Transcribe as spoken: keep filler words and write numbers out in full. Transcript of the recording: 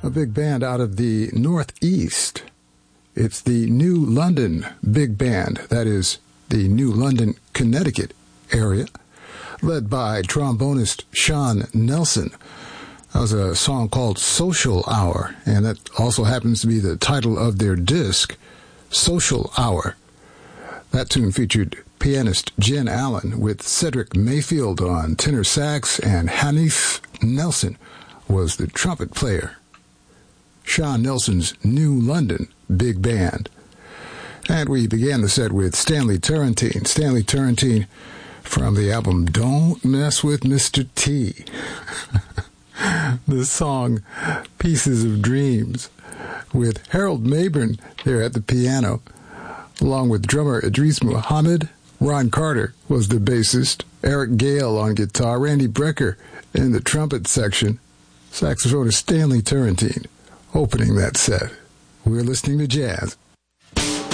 a big band out of the Northeast. It's the New London Big Band, that is, the New London, Connecticut area, led by trombonist Sean Nelson. That was a song called Social Hour, and that also happens to be the title of their disc, Social Hour. That tune featured pianist Jen Allen with Cedric Mayfield on tenor sax, and Hanif Nelson was the trumpet player. Sean Nelson's New London Big Band. And we began the set with Stanley Turrentine. Stanley Turrentine from the album Don't Mess with Mister T. The song Pieces of Dreams with Harold Mabern there at the piano, along with drummer Idris Muhammad. Ron Carter was the bassist, Eric Gale on guitar, Randy Brecker in the trumpet section, saxophonist Stanley Turrentine opening that set. We're listening to jazz